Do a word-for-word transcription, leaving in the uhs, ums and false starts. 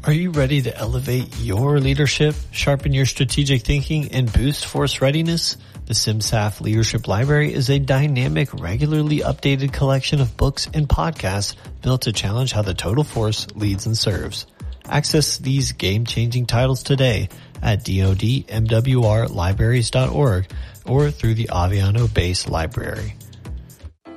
Are you ready to elevate your leadership, sharpen your strategic thinking, and boost force readiness? The CIMSAF Leadership Library is a dynamic, regularly updated collection of books and podcasts built to challenge how the total force leads and serves. Access these game-changing titles today at dod m w r libraries dot org or through the Aviano Base Library.